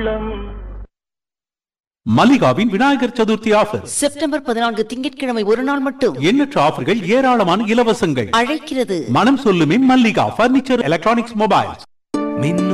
மல்லிகாவின் Vinayagar Chaturthi offer September 14 திங்கட்கிழமை ஒரு நாள் மட்டும். எண்ணற்ற ஆஃபர்கள், ஏராளமான இலவசங்கள் அழைக்கிறது மனம் சொல்லுமே மல்லிகா பர்னிச்சர், எலக்ட்ரானிக்ஸ், மொபைல்ஸ்.